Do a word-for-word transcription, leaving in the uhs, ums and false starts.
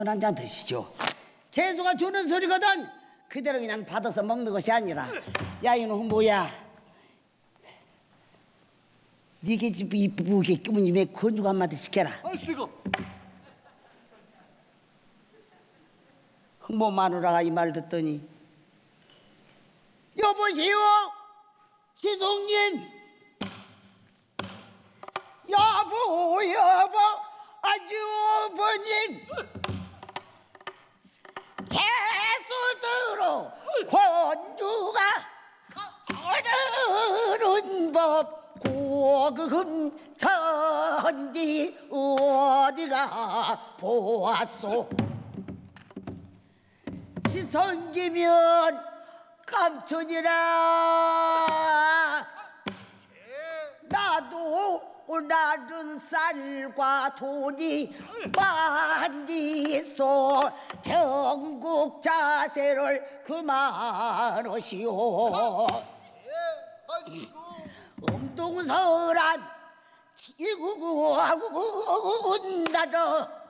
한 잔 드시죠. 재수가 주는 소리거든. 그대로 그냥 받아서 먹는 것이 아니라. 야 이놈 뭐야? 네게 집 이쁘게 끼면 입에 건죽 한마디 시켜라. 얼씨구. 흥모 마누라가 이 말 듣더니 여보시오 시송님 여보 여보 아주 어머님 재수들어 권주가 어르는 법 고금 천지 어디가 보았소. 시성기면 감춘이라. 나도 나른 쌀과 돈이 많이소. 전국 자세를 그만하시오. 엄동설한 지구하고 나라